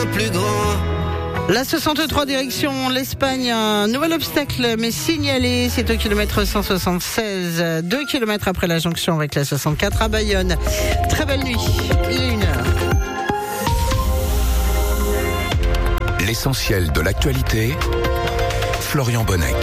plus grand. La 63 direction l'Espagne, un nouvel obstacle mais signalé, c'est au kilomètre 176, 2 kilomètres après la jonction avec la 64 à Bayonne. Très belle nuit, il est 1h. L'essentiel de l'actualité, Florian Bonnec.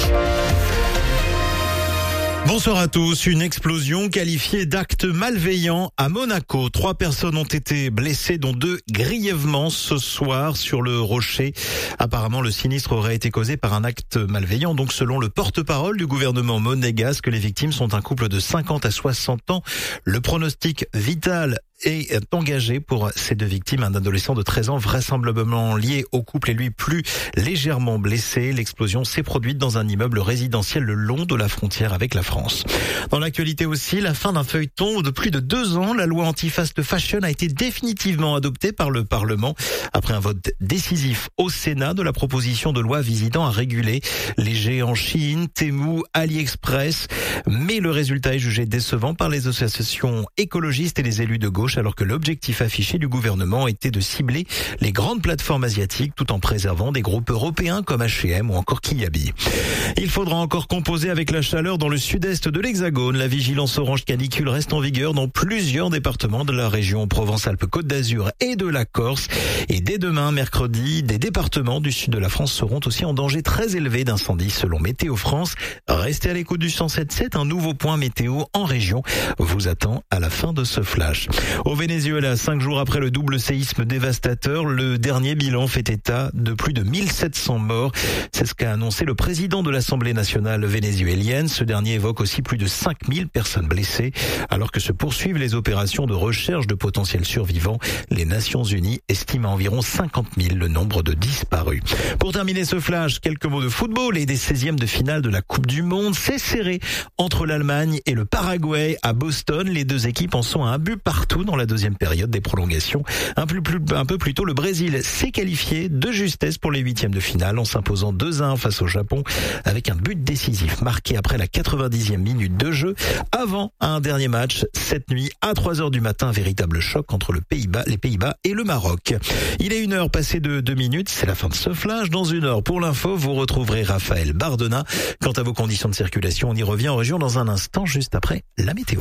Bonsoir à tous. Une explosion qualifiée d'acte malveillant à Monaco. 3 personnes ont été blessées, dont 2 grièvement ce soir sur le Rocher. Apparemment, le sinistre aurait été causé par un acte malveillant. Donc, selon le porte-parole du gouvernement monégasque, les victimes sont un couple de 50 à 60 ans. Le pronostic vital est engagé pour ces 2 victimes. Un adolescent de 13 ans vraisemblablement lié au couple et lui plus légèrement blessé. L'explosion s'est produite dans un immeuble résidentiel le long de la frontière avec la France. Dans l'actualité aussi, la fin d'un feuilleton de plus de 2 ans. La loi anti-fast fashion a été définitivement adoptée par le Parlement après un vote décisif au Sénat de la proposition de loi visant à réguler les géants Shein, Temu, AliExpress. Mais le résultat est jugé décevant par les associations écologistes et les élus de gauche, alors que l'objectif affiché du gouvernement était de cibler les grandes plateformes asiatiques tout en préservant des groupes européens comme H&M ou encore Kiabi. Il faudra encore composer avec la chaleur dans le sud-est de l'Hexagone. La vigilance orange canicule reste en vigueur dans plusieurs départements de la région Provence-Alpes-Côte d'Azur et de la Corse. Et dès demain, mercredi, des départements du sud de la France seront aussi en danger très élevé d'incendie selon Météo France. Restez à l'écoute du 107.7, un nouveau point météo en région vous attend à la fin de ce flash. Au Venezuela, 5 jours après le double séisme dévastateur, le dernier bilan fait état de plus de 1700 morts. C'est ce qu'a annoncé le président de l'Assemblée nationale vénézuélienne. Ce dernier évoque aussi plus de 5000 personnes blessées. Alors que se poursuivent les opérations de recherche de potentiels survivants, les Nations Unies estiment à environ 50 000 le nombre de disparus. Pour terminer ce flash, quelques mots de football et des 16e de finale de la Coupe du Monde. C'est serré entre l'Allemagne et le Paraguay à Boston. Les 2 équipes en sont à un but partout dans la deuxième période des prolongations. Un peu plus tôt, le Brésil s'est qualifié de justesse pour les 8e de finale en s'imposant 2-1 face au Japon avec un but décisif marqué après la 90e minute de jeu. Avant un dernier match cette nuit à 3h du matin, un véritable choc entre les Pays-Bas et le Maroc. Il est 1h passée de 2 minutes, c'est la fin de ce flash. Dans 1 heure pour l'info, vous retrouverez Raphaël Bardena. Quant à vos conditions de circulation, on y revient en région dans un instant, juste après la météo.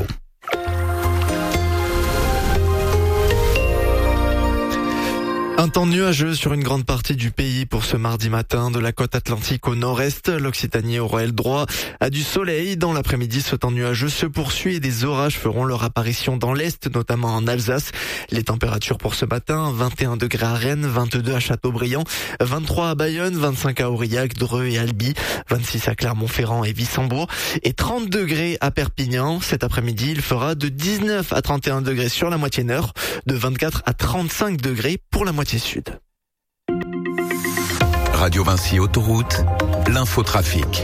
Un temps nuageux sur une grande partie du pays pour ce mardi matin. De la côte atlantique au nord-est, l'Occitanie aura le droit à du soleil. Dans l'après-midi, ce temps nuageux se poursuit et des orages feront leur apparition dans l'est, notamment en Alsace. Les températures pour ce matin, 21 degrés à Rennes, 22 à Châteaubriand, 23 à Bayonne, 25 à Aurillac, Dreux et Albi, 26 à Clermont-Ferrand et Wissembourg et 30 degrés à Perpignan. Cet après-midi, il fera de 19 à 31 degrés sur la moitié nord, de 24 à 35 degrés pour la moitié sud. Radio Vinci Autoroute, l'infotrafic.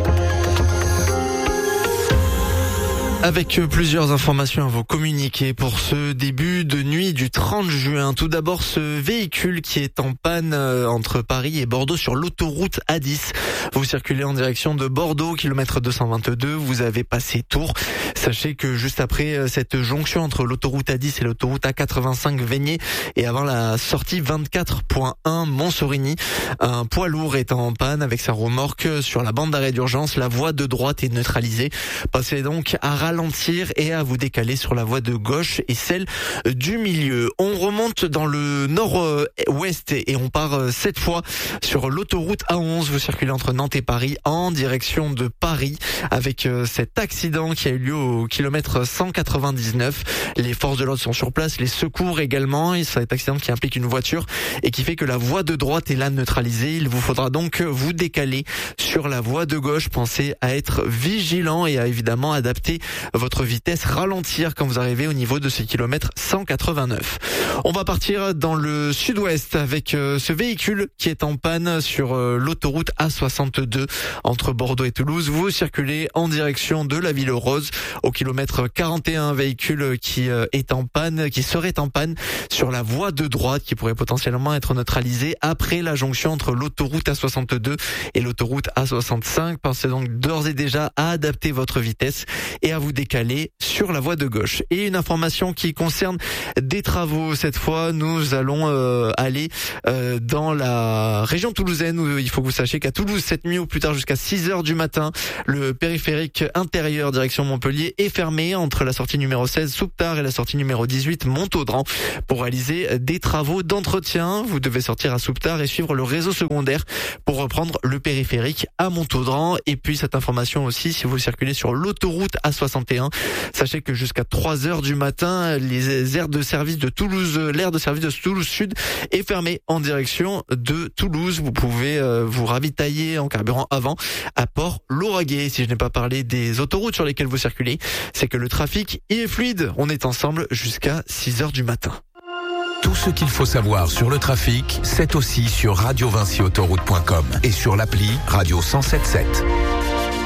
Avec plusieurs informations à vous communiquer pour ce début de nuit du 30 juin. Tout d'abord, ce véhicule qui est en panne entre Paris et Bordeaux sur l'autoroute A10. Vous circulez en direction de Bordeaux, kilomètre 222, vous avez passé Tours. Sachez que juste après cette jonction entre l'autoroute A10 et l'autoroute A85 Vénier et avant la sortie 24.1 Montsorigny, un poids lourd est en panne avec sa remorque sur la bande d'arrêt d'urgence. La voie de droite est neutralisée. Passez donc à ralentir et à vous décaler sur la voie de gauche et celle du milieu. On remonte dans le nord-ouest et on part cette fois sur l'autoroute A11. Vous circulez entre Nantes et Paris en direction de Paris avec cet accident qui a eu lieu au kilomètre 199. Les forces de l'ordre sont sur place, les secours également, et cet accident qui implique une voiture et qui fait que la voie de droite est là neutralisée. Il vous faudra donc vous décaler sur la voie de gauche. Pensez à être vigilant et à évidemment adapter votre vitesse, ralentir quand vous arrivez au niveau de ce kilomètre 189. On va partir dans le sud-ouest avec ce véhicule qui est en panne sur l'autoroute A62 entre Bordeaux et Toulouse. Vous circulez en direction de la Ville Rose au kilomètre 41, véhicule qui est en panne, qui serait en panne sur la voie de droite qui pourrait potentiellement être neutralisée après la jonction entre l'autoroute A62 et l'autoroute A65. Pensez donc d'ores et déjà à adapter votre vitesse et à vous décaler sur la voie de gauche. Et une information qui concerne des travaux. Cette fois, nous allons aller dans la région toulousaine où il faut que vous sachiez qu'à Toulouse, cette nuit ou plus tard jusqu'à 6h du matin, le périphérique intérieur direction Montpellier est fermé entre la sortie numéro 16 Souptard et la sortie numéro 18 Montaudran pour réaliser des travaux d'entretien. Vous devez sortir à Souptard et suivre le réseau secondaire pour reprendre le périphérique à Montaudran. Et puis cette information aussi, si vous circulez sur l'autoroute A61, sachez que jusqu'à 3h du matin, les aires de service de Toulouse, l'aire de service de Toulouse Sud est fermée en direction de Toulouse. Vous pouvez vous ravitailler en carburant avant à Port-Lauragais. Si je n'ai pas parlé des autoroutes sur lesquelles vous circulez, c'est que le trafic y est fluide. On est ensemble jusqu'à 6h du matin. Tout ce qu'il faut savoir sur le trafic, c'est aussi sur radiovinciautoroute.com et sur l'appli Radio 107.7.